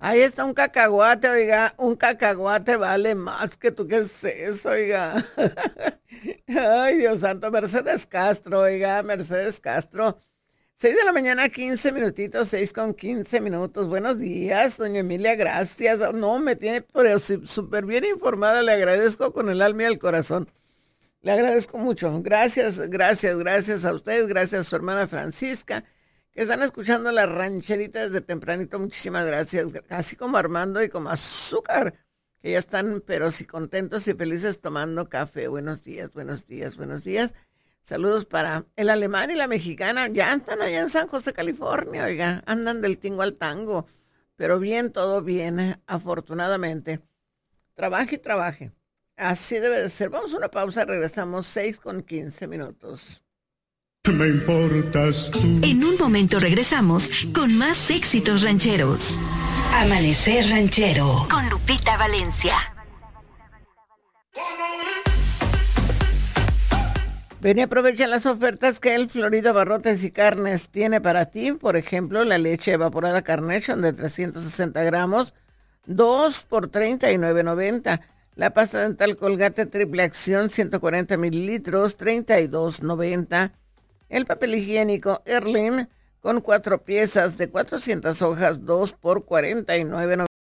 Ahí está un cacahuate, oiga, un cacahuate vale más que tú, ¿qué es eso, oiga? Ay, Dios santo, Mercedes Castro, oiga, Mercedes Castro. 6 de la mañana, 15 minutitos, 6:15. Buenos días, doña Emilia, gracias. No, me tiene pero súper bien informada, le agradezco con el alma y el corazón. Le agradezco mucho. Gracias, gracias, gracias a ustedes, gracias a su hermana Francisca, que están escuchando la rancherita desde tempranito. Muchísimas gracias. Así como Armando y como Azúcar, que ya están, pero sí contentos y felices tomando café. Buenos días, buenos días, buenos días. Saludos para el alemán y la mexicana. Ya están allá en San José, California, oiga. Andan del tingo al tango. Pero bien, todo bien, afortunadamente. Trabaje y trabaje. Así debe de ser. Vamos a una pausa, regresamos 6:15. Me importas tú. En un momento regresamos con más éxitos rancheros. Amanecer Ranchero con Lupita Valencia. Ven y aprovecha las ofertas que el Florido Abarrotes y Carnes tiene para ti. Por ejemplo, la leche evaporada Carnation de 360 gramos, 2 por $39.90. La pasta dental Colgate Triple Acción, 140 mililitros, $32.90. El papel higiénico Erlin con 4 piezas de 400 hojas, 2 por $49.90.